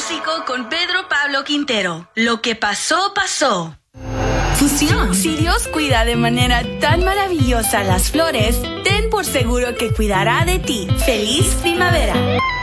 clásico con Pedro Pablo Quintero. Lo que pasó, pasó. Fusión. Si Dios cuida de manera tan maravillosa las flores, ten por seguro que cuidará de ti. ¡Feliz primavera!